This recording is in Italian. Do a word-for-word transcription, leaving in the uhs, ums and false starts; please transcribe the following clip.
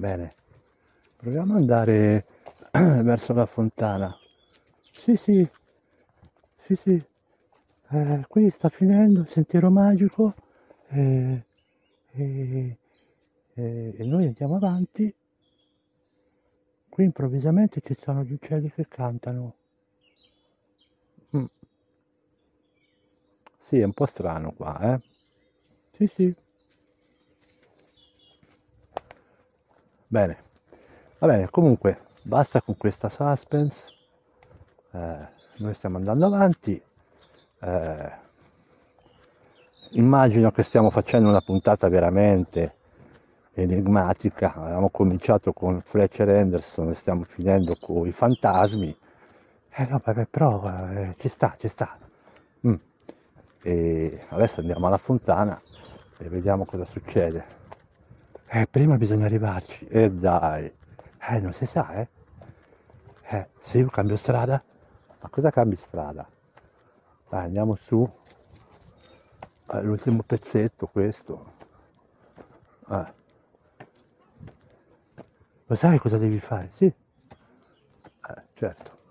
Bene, proviamo ad andare verso la fontana. Sì, sì, sì, sì. Eh, qui sta finendo il sentiero magico e, e- e- e noi andiamo avanti. Qui improvvisamente ci sono gli uccelli che cantano. Mm, sì, è un po' strano qua, eh? Sì, sì. Bene, va bene, comunque basta con questa suspense. Eh, noi stiamo andando avanti. Eh, immagino che stiamo facendo una puntata veramente enigmatica. Avevamo cominciato con Fletcher Henderson e stiamo finendo con i fantasmi. Eh no, vabbè, però eh, ci sta, ci sta. Mm. E adesso andiamo alla fontana e vediamo cosa succede. Eh, prima bisogna arrivarci. E eh, dai. Eh, non si sa, eh. Eh, se io cambio strada? Ma cosa cambi strada? Dai, andiamo su. Eh, l'ultimo pezzetto, questo. Eh, lo sai cosa devi fare? Sì. Eh, certo.